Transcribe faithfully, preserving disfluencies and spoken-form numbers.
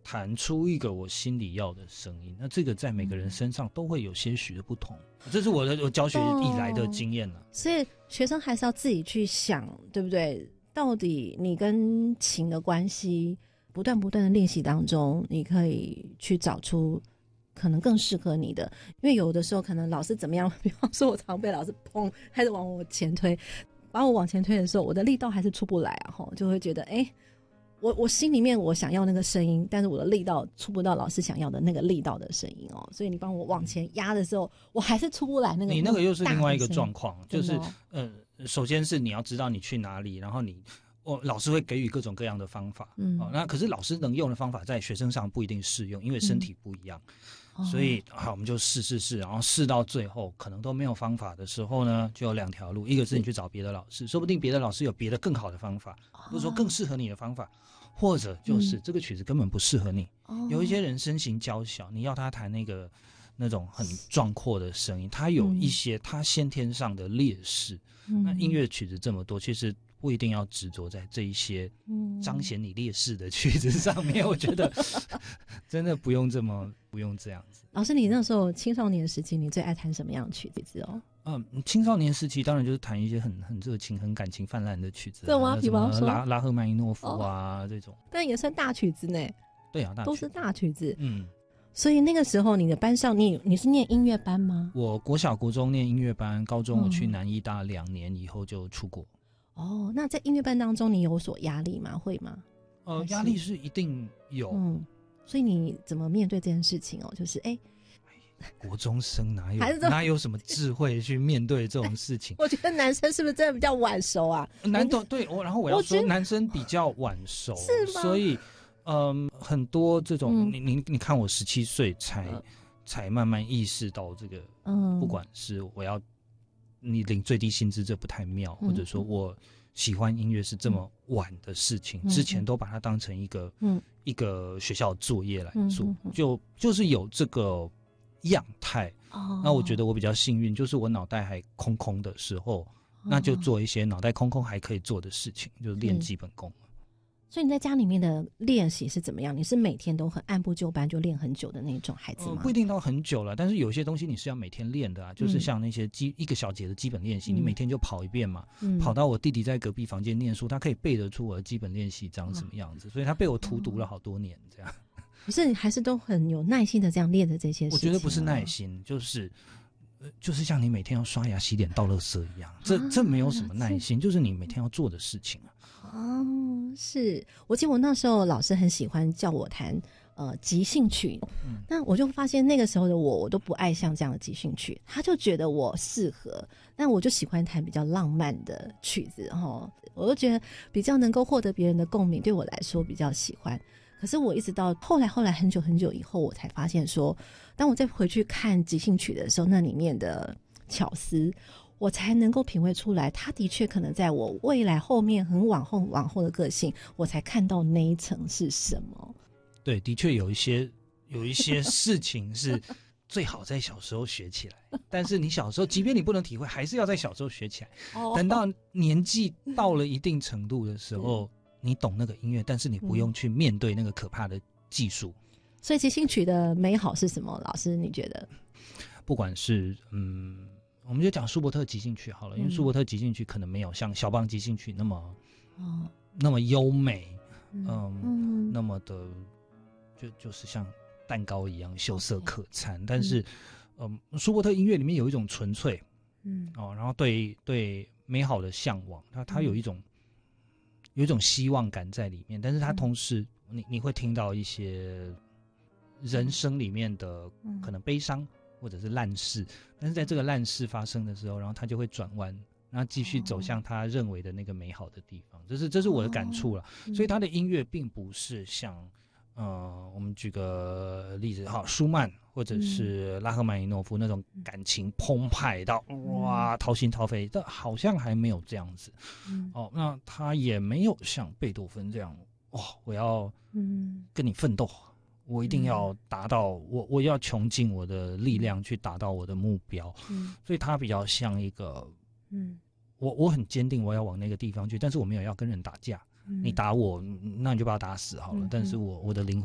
弹出一个我心里要的声音，那这个在每个人身上都会有些许的不同，这是我的我教学以来的经验了、啊哦。所以学生还是要自己去想，对不对？到底你跟琴的关系，不断不断的练习当中，你可以去找出可能更适合你的。因为有的时候可能老师怎么样，比方说我常被老师砰开始往我前推，把我往前推的时候，我的力道还是出不来啊，就会觉得哎，我我心里面我想要那个声音，但是我的力道出不到老师想要的那个力道的声音哦，所以你帮我往前压的时候，我还是出不来那个。 你那个又是另外一个状况，就是哦、 呃，首先是你要知道你去哪里，然后你。哦，老师会给予各种各样的方法，嗯，哦，那可是老师能用的方法在学生上不一定适用，因为身体不一样，嗯、所以好，我们就试试试，然后试到最后可能都没有方法的时候呢，就有两条路，一个是你去找别的老师，说不定别的老师有别的更好的方法，或者说更适合你的方法，或者就是这个曲子根本不适合你。嗯、有一些人身形娇小，你要他弹那个那种很壮阔的声音，他有一些他先天上的劣势。嗯、那音乐曲子这么多，其实不一定要执着在这一些彰显你劣势的曲子上面，嗯、我觉得真的不用这么不用这样子。 老师，你那时候青少年时期，你最爱弹什么样的曲子哦？ 嗯，青少年时期当然就是弹一些很很热情、很感情泛滥的曲子、啊， 对吗？比方说拉拉赫曼尼诺夫啊、哦、这种， 但也算大曲子呢。 对啊，大曲子都是大曲子。 嗯。 所以那个时候你的班上你你是念音乐班吗？ 我国小国中念音乐班，高中我去南医大两年以后就出国。 哦，那在音乐班当中你有所压力吗？会吗？ 呃，压力是一定有。嗯， 所以你怎么面对这件事情哦？就是哎， 国中生哪有哪有什么智慧去面对这种事情？ 我觉得男生是不是真的比较晚熟啊？ 男的对，我然后我要说男生比较晚熟， 是吗？ 所以。嗯，很多这种，嗯、你你你看，我十七岁才、嗯、才慢慢意识到这个，嗯，不管是我要你领最低薪资这不太妙，嗯、或者说我喜欢音乐是这么晚的事情，嗯、之前都把它当成一个嗯一个学校作业来做，嗯、就就是有这个样态。哦，那我觉得我比较幸运，就是我脑袋还空空的时候，哦、那就做一些脑袋空空还可以做的事情，就练基本功。 所以你在家里面的练习是怎么样？你是每天都很按部就班就练很久的那种孩子吗？ 呃、不一定到很久了，但是有些东西你是要每天练的啊，嗯、就是像那些基一个小节的基本练习，嗯、你每天就跑一遍嘛。嗯、跑到我弟弟在隔壁房间念书，他可以背得出我的基本练习长什么样子，嗯、所以他被我荼毒了好多年，这样。 可是你还是都很有耐心的这样练的这些事情。 我觉得不是耐心，就是。呃，就是像你每天要刷牙、洗脸、倒垃圾一样，这、啊、这没有什么耐心，就是你每天要做的事情啊。 哦，是我记得我那时候老师很喜欢叫我弹呃即兴曲，嗯、那我就发现那个时候的我，我都不爱像这样的即兴曲，他就觉得我适合，但我就喜欢弹比较浪漫的曲子哈，我就觉得比较能够获得别人的共鸣，对我来说比较喜欢。可是我一直到后来后来很久很久以后，我才发现说，当我再回去看即兴曲的时候，那里面的巧思我才能够品味出来，它的确可能在我未来后面很往后往后的个性，我才看到那一层是什么。 对，的确有一些有一些事情是最好在小时候学起来，但是你小时候即便你不能体会，还是要在小时候学起来。哦、等到年纪到了一定程度的时候，你懂那个音乐，但是你不用去面对那个可怕的技术。 嗯、所以即兴曲的美好是什么？老师你觉得？ 不管是嗯，我们就讲舒伯特即兴曲好了，因为舒伯特即兴曲可能没有像肖邦即兴曲那么哦那么优美，嗯，嗯那么的就就是像蛋糕一样秀色可餐。但是，嗯，舒伯特音乐里面有一种纯粹，嗯哦，然后对对美好的向往，它它有一种。有一种希望感在里面，但是它同时，嗯、你你会听到一些人生里面的可能悲伤或者是烂事，嗯、但是在这个烂事发生的时候，然后他就会转弯，然后继续走向他认为的那个美好的地方。这是这是我的感触了。哦、所以他的音乐并不是像呃，我们举个例子哈，舒曼或者是拉赫曼尼诺夫那种感情澎湃到、嗯、哇掏心掏肺，但好像还没有这样子。嗯、哦，那他也没有像贝多芬这样，哇、哦，我要跟你奋斗，嗯、我一定要达到，我我要穷尽我的力量去达到我的目标。嗯、所以他比较像一个，嗯，我我很坚定我要往那个地方去，但是我没有要跟人打架。你打我，那你就把我打死好了。嗯、但是我我的灵魂。